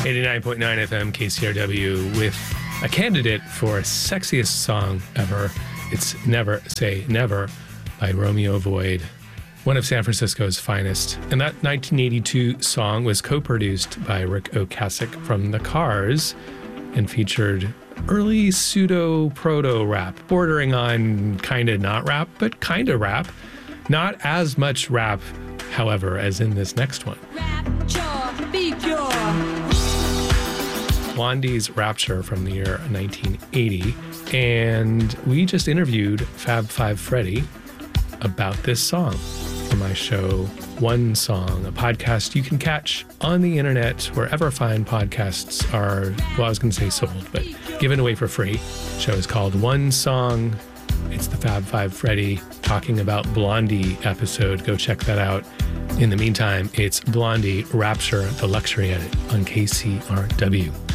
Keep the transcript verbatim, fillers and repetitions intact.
eighty-nine point nine F M K C R W with a candidate for sexiest song ever. It's Never Say Never by Romeo Void, one of San Francisco's finest. And that nineteen eighty-two song was co-produced by Rick Ocasek from The Cars and featured early pseudo-proto-rap, bordering on kind of not rap, but kind of rap. Not as much rap, however, as in this next one. Rapture, be pure. Blondie's Rapture from the year nineteen eighty. And we just interviewed Fab Five Freddy about this song for my show, One Song, a podcast you can catch on the internet wherever fine podcasts are, well, I was going to say sold, but given away for free. The show is called One Song. It's the Fab Five Freddy talking about Blondie episode. Go check that out. In the meantime, it's Blondie Rapture, the luxury edit on K C R W.